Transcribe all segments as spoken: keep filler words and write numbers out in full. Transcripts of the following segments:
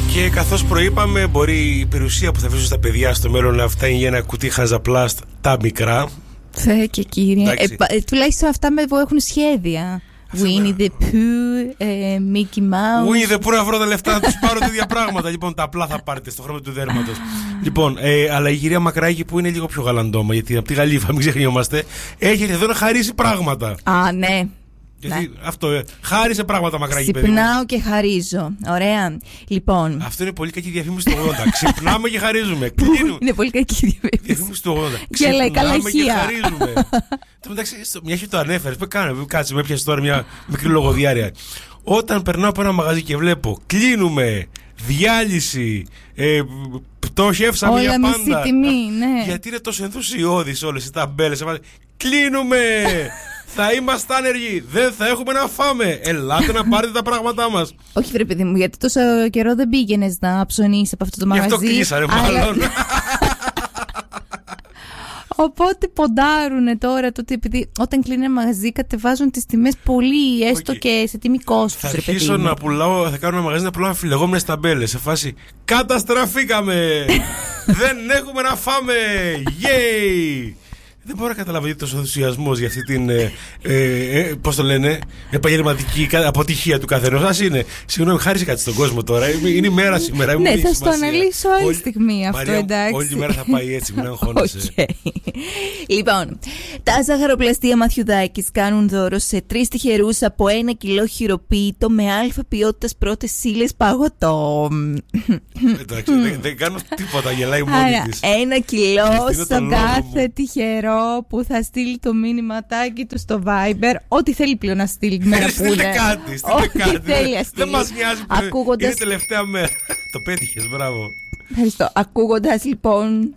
Και καθώς προείπαμε, μπορεί η περιουσία που θα αφήσουν στα παιδιά στο μέλλον να φτάνει για ένα κουτί χαζαπλάστ τα μικρά. Θε και κύριε. Ε, ε, τουλάχιστον αυτά με που έχουν σχέδια. Winnie the Pooh, ε, Mickey Mouse. Winnie the Pooh να βρω τα λεφτά να τους πάρω τέτοια πράγματα. Λοιπόν, τα απλά θα πάρετε στο χρώμα του δέρματος. Λοιπόν, ε, αλλά η κυρία Μακράκη που είναι λίγο πιο γαλαντόμα, γιατί από τη Γαλλίφα, μην ξεχνιόμαστε, έρχεται εδώ να χαρίσει πράγματα. Α, ναι. Γιατί ναι. αυτό, ε, χάρισε πράγματα Μακράκη, παιδί. Ξυπνάω και χαρίζω. Ωραία. Λοιπόν. Αυτό είναι πολύ κακή διαφήμιση του ογδόντα. Ξυπνάμε και χαρίζουμε. Είναι πολύ κακή διαφήμιση του ογδόντα. Ξυπνάμε και χαρίζουμε. Εν τω μεταξύ, μια έχει το ανέφερε. Πού κάνε, κάτσε, με πιάσει τώρα μια μικρή λογοδιάρεια. Όταν περνάω από ένα μαγαζί και βλέπω κλείνουμε, διάλυση, ε, πτώχευσαμε για πάντα. Μισή τιμή, ναι. Γιατί είναι τόσο ενθουσιώδεις όλες οι ταμπέλες. Κλείνουμε! Θα είμαστε άνεργοι! Δεν θα έχουμε να φάμε! Ελάτε να πάρετε τα πράγματά μας! Όχι, βρε παιδί μου, γιατί τόσο καιρό δεν πήγαινες να ψωνίσεις από αυτό το μαγαζί. Γι' αυτό κλείσανε, μάλλον. Οπότε ποντάρουνε τώρα το ότι επειδή όταν κλείνει ένα μαγαζί κατεβάζουν τις τιμές πολύ, έστω okay. και σε τιμή κόστους. Θα αρχίσω να πουλάω, θα κάνω ένα μαγαζί να πουλάω αφιλεγόμενες ταμπέλες. Σε φάση καταστραφήκαμε! Δεν έχουμε να φάμε! Yay! Δεν μπορώ να καταλάβω γιατί τόσο ενθουσιασμός για αυτή την, ε, ε, ε, πώς το λένε, επαγγελματική αποτυχία του καθενός. Ας είναι. Συγγνώμη, χάρισε κάτι στον κόσμο τώρα. Είναι η μέρα σήμερα. Ναι, θα στο αναλύσω άλλη όλη, στιγμή αυτό, Μαρία, εντάξει. Όλη η μέρα θα πάει έτσι, μην αγχώνεσαι. Okay. Λοιπόν, τα ζαχαροπλαστεία Μαθιουδάκης κάνουν δώρο σε τρεις τυχερούς από ένα κιλό χειροποίητο με αλφα ποιότητας πρώτες ύλες παγωτό. Εντάξει, δεν, δεν κάνω τίποτα, γελάει μόνη της. Ένα κιλό στον κάθε τυχερό που θα στείλει το μήνυματάκι του στο Viber. Ό,τι θέλει πλέον να στείλει. Μέρα που στείλτε κάτι, στείλτε κάτι. Θέλει να στείλει. Δεν μας νοιάζει που Ακούγοντας... είναι τελευταία μέρα. Το πέτυχες, μπράβο. Ευχαριστώ. Ακούγοντας λοιπόν.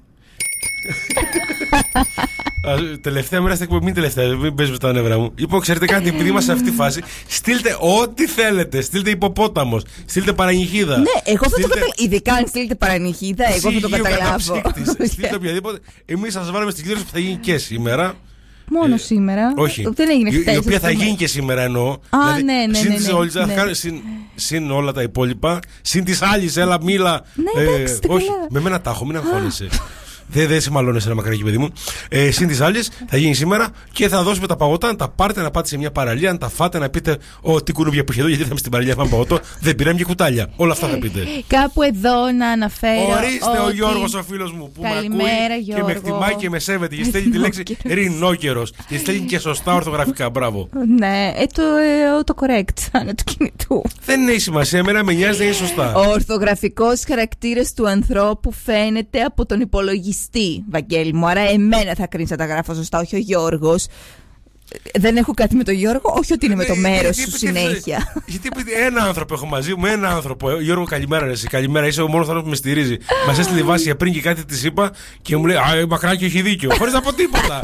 Τελευταία μέρα στην εκπομπή, μην τελευταία, μην παίζουμε τα νεύρα μου. Λοιπόν, ξέρετε κάτι, επειδή είμαστε σε αυτή τη φάση, στείλτε ό,τι θέλετε. Στείλτε υποπόταμος, στείλτε παρανυχίδα. Ναι, εγώ θα το καταλάβω. Ειδικά αν στείλετε παρανυχίδα, εγώ θα το καταλάβω. Στείλτε οποιαδήποτε. Εμείς θα σας βάλουμε στην κλήρωση που θα γίνει και σήμερα. Μόνο ε, σήμερα. Όχι. Δεν έγινε χτες. Η οποία θα γίνει και σήμερα εννοώ. Α, δηλαδή, ναι, ναι, ναι. Συν, ναι, ναι, ναι. Συν, συν όλα τα υπόλοιπα. Συν της άλλης, έλα, μίλα. Ναι, εντάξει, ε, όχι, με μένα τα έχω, μην αγχώνεσαι. Δεν δε σε μαλώνεσαι ένα Μακράκη, παιδί μου. Ε, συν τις άλλες θα γίνει σήμερα και θα δώσουμε τα παγωτά. Να τα πάρετε, να πάτε σε μια παραλία, να τα φάτε, να πείτε: Ω, τι κουνούμπια που είχε εδώ, γιατί θα είμαι στην παραλία, πάμε παγωτό. Δεν πήραμε και κουτάλια. Όλα αυτά θα πείτε. Κάπου εδώ να αναφέρω. Ορίστε ότι... ο Γιώργος, ο φίλος μου, που Καλημέρα, με ακούει Γιώργο. και με εκτιμάει και με σέβεται. Και στέλνει τη λέξη ρινόκερος. Και στέλνει και σωστά ορθογραφικά. Μπράβο. Ναι, ε, το, ε, το correct είναι του κινητού. Δεν έχει σημασία, εμένα με νοιάζει να είναι σωστά. Ο ορθογραφικός χαρακτήρας του ανθρώπου φαίνεται από τον υπολογιστή, Βαγγέλη μου. Άρα εμένα θα κρίνεις να τα γράφω σωστά, όχι ο Γιώργος. Δεν έχω κάτι με τον Γιώργο, όχι ότι είναι με το μέρος σου συνέχεια. Γιατί ένα άνθρωπο έχω μαζί μου, ένα άνθρωπο. Γιώργο, καλημέρα, εσύ. Καλημέρα, είσαι ο μόνος άνθρωπος που με στηρίζει. Μας έστειλε η βάση για πριν και κάτι της είπα και μου λέει: Α, η Μακράκη έχει δίκιο. Χωρίς να πω τίποτα.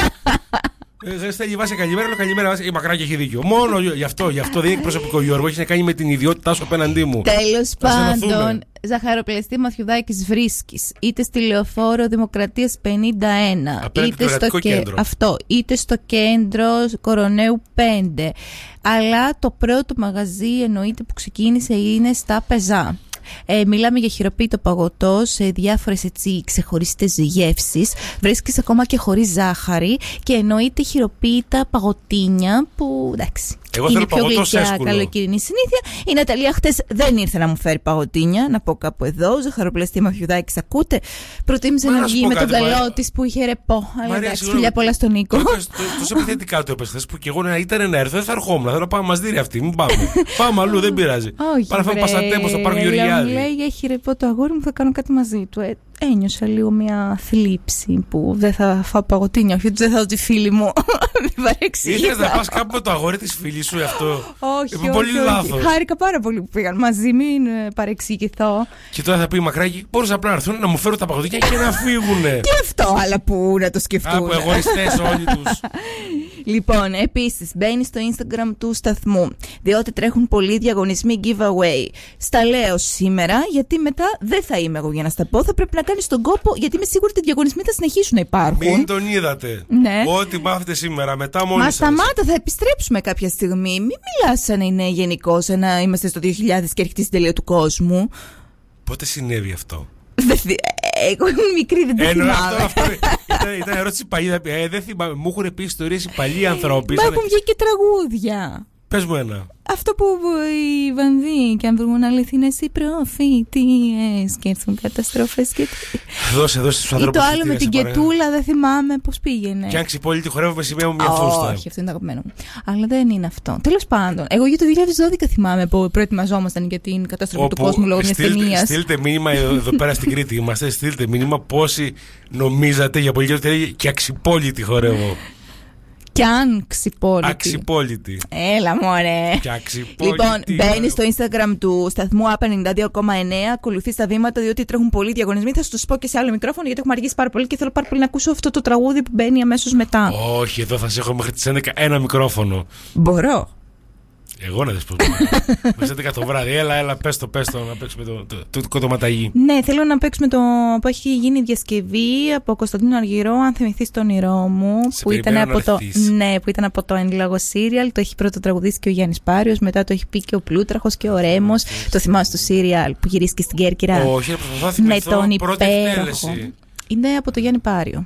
Δεν στέλνει βάση καλημέρα, λέω καλημέρα, βάση. Η Μακράκη έχει δίκιο. Μόνο γι' αυτό, γι' αυτό δεν είναι προσωπικό, Γιώργο. Έχει να κάνει με την ιδιότητά σου απέναντί μου. Τέλος πάντων, ζαχαροπλαστή Μαθιουδάκης βρίσκεις είτε στη Λεωφόρο Δημοκρατίας πενήντα ένα, είτε στο, και... Αυτό, είτε στο κέντρο Κοροναίου πέντε. Αλλά το πρώτο μαγαζί εννοείται που ξεκίνησε είναι στα Πεζά. Ε, μιλάμε για χειροποίητο παγωτό σε διάφορες έτσι ξεχωριστές γεύσεις. Βρίσκεις ακόμα και χωρίς ζάχαρη και εννοείται χειροποίητα παγωτίνια που εντάξει. Εγώ είναι θέλω πιο γλυκιά καλοκαιρινή συνήθεια. Η Ναταλία χτες δεν ήρθε να μου φέρει παγωτίνια, να πω κάπου εδώ. Ζαχαροπλαστή Μαθιουδάκης, ακούτε. Προτίμησε να βγει με τον καλό τη που είχε ρεπό. Αλλά εντάξει, φιλιά πολλά στον Νίκο. Τόσο επιθετικά το έπαιξε που και εγώ ήταν να έρθω, δεν θα ερχόμουν. Θέλω να πάμε να μα δει αυτή. Μην πάμε. Πάμε αλλού, δεν πειράζει. Παραφάμε πασατέμπο στο πάρκο Γεωργιάδη. Μου λέει έχει ρεπό το αγόρι μου, θα κάνω κάτι μαζί του. Ε, ένιωσα λίγο μια θλίψη που δεν θα φάω παγωτίνια, όχι ότι δεν θα δω τη φίλη μου. Μην παρεξηγήσω. Ήθελες να πας κάπου με το αγόρι της φίλης σου αυτό? Όχι, όχι, πολύ όχι. Λάθος. Χάρηκα πάρα πολύ που πήγαν μαζί, μην παρεξηγηθώ. Και τώρα θα πει η Μακράκη, μπορείς απλά να έρθουν να μου φέρουν τα παγωτίνια και να φύγουνε. Και αυτό, αλλά που να το σκεφτούν. Άκου εγωιστές όλοι τους. Λοιπόν, επίσης μπαίνει στο Instagram του σταθμού, διότι τρέχουν πολλοί διαγωνισμοί giveaway. Στα λέω σήμερα, γιατί μετά δεν θα είμαι εγώ για να στα πω. Θα πρέπει να κάνεις τον κόπο, γιατί είμαι σίγουρη ότι οι διαγωνισμοί θα συνεχίσουν να υπάρχουν. Μην τον είδατε. Ναι. Ό,τι μάθετε σήμερα, μετά μόνοι σας. Μα σταμάτα, θα επιστρέψουμε κάποια στιγμή. Μην μιλάς σαν να είναι γενικό, σαν να είμαστε στο δύο χιλιάδες και έρχεται στην τελεία του κόσμου. Πότε συνέβη αυτό? Εγώ ήμουν μικρή, δεν το θυμάμαι. Αυτό, αυτό, ήταν, ήταν ερώτηση παλιά. Ε, δεν θυμάμαι. Μου έχουν πει ιστορίες οι παλιοί άνθρωποι. Μα έχουν βγει και τραγούδια. Πες μου ένα. Αυτό που οι Βανδί και αν βρουν αληθινές οι προφήτειες και έρθουν καταστροφές και... Δώσε, δώσε στους ανθρώπους. Ή το άλλο με την Κετούλα, δεν θυμάμαι πώς πήγαινε. Και αν ξυπόλυτη χορεύω με σημαία μου μια φούστα. Όχι, αυτό είναι το αγαπημένο μου. Αλλά δεν είναι αυτό. Τέλος πάντων, εγώ για το δύο χιλιάδες δώδεκα θυμάμαι που προετοιμαζόμασταν για την καταστροφή του κόσμου λόγω μιας ταινίας. Στείλτε μήνυμα εδώ πέρα στην Κρήτη. Είμαστε, στείλτε μήνυμα πόσοι νομίζατε για πολύ καιρό και αξιπόλυτη χορεύω. Κι αν ξυπόλυτη. Αξιπόλυτη. Έλα μωρέ. Και αξιπόλυτη. Λοιπόν, μπαίνει στο Instagram του σταθμού App ενενήντα δύο κόμμα εννέα, ακολουθεί τα βήματα διότι τρέχουν πολλοί διαγωνισμοί. Θα σου πω και σε άλλο μικρόφωνο γιατί έχουμε αργήσει πάρα πολύ και θέλω πάρα πολύ να ακούσω αυτό το τραγούδι που μπαίνει αμέσως μετά. Όχι, εδώ θα σε έχω μέχρι τις έντεκα ένα μικρόφωνο. Μπορώ. Εγώ να δεις πώς μπορώ. Μέχρι έντεκα το βράδυ. Έλα, έλα, πες το, πες το, να παίξουμε το, το, το, το κοντοματαγί. Ναι, θέλω να παίξουμε το που έχει γίνει διασκευή από Κωνσταντίνο Αργυρό, αν θυμηθείς το όνειρό μου. Σε που ήταν, από το, ναι, που ήταν από το εν λόγω σύριαλ. Το έχει πρώτο τραγουδίσει και ο Γιάννης Πάριος. Μετά το έχει πει και ο Πλούτραχος και ο Ρέμος. Το θυμάμαι στο σύριαλ που γυρίστηκε στην Κέρκυρα. Όχι, με τον υπέροχο. Είναι από το Γιάννη Πάριο.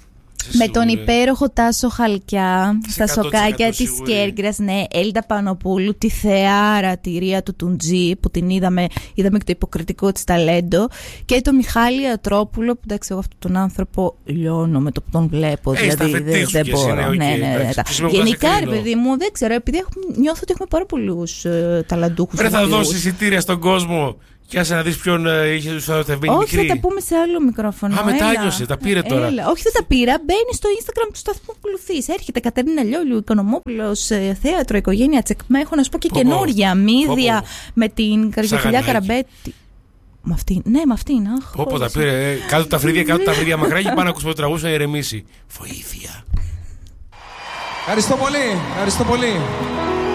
Με τον υπέροχο Τάσο Χαλκιά στα σοκάκια της Κέρκυρας, ναι, Έλτα Πανοπούλου, τη θεάρα τη Ρία του Τουντζή που την είδαμε, είδαμε και το υποκριτικό της ταλέντο, και τον Μιχάλη Ατρόπουλο που εντάξει εγώ αυτόν τον άνθρωπο λιώνω με το που τον βλέπω, ε, δηλαδή δεν, δεν μπορώ. Okay, ναι, ναι, ναι, ναι. Γενικά ρε παιδί μου, δεν ξέρω, επειδή έχουμε, νιώθω ότι έχουμε πάρα πολλούς ε, ταλαντούχους. Πρέπει να δώσει εισιτήρια στον κόσμο. Και άσε να δεις ποιον uh, είχε ουσταδοτευμένη μικρή. Όχι, θα τα πούμε σε άλλο μικρόφωνο. Α, μετάγιωσε, τα πήρε τώρα. Έλα. Όχι, δεν τα πήρα. Μπαίνει στο Instagram του σταθμού που ακολουθείς. Έρχεται Κατερίνα Λιόλιου, Οικονομόπουλος, ε, θέατρο, οικογένεια Τσεκμέ. Έχω να σου πω και καινούρια μύδια με την Καρδιοφιλιά Καραμπέτη. Με αυτήν, ναι, με αυτήν. Όπω τα πήρε. Ε, κάτω τα φρύδια, κάτω τα φρύδια μακριά και πάνω να ακούσουμε το τραγούδι να ηρεμήσει. Βοήθεια. Ευχαριστώ πολύ. Ευχαριστώ πολύ.